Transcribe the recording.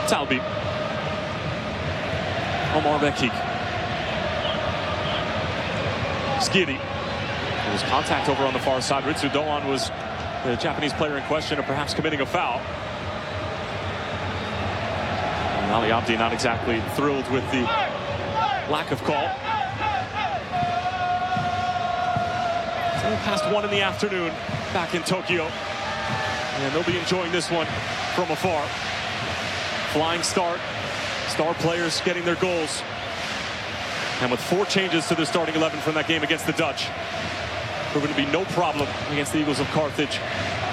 Talbi. Omar Bekik. Skiri. There was contact over on the far side. Ritsu Doan was the Japanese player in question of perhaps committing a foul. And Ali Abdi not exactly thrilled with the lack of call. So past 1 in the afternoon back in Tokyo. And they'll be enjoying this one from afar. Flying start. Star players getting their goals. And with 4 changes to their starting 11 from that game against the Dutch, proven to be no problem against the Eagles of Carthage.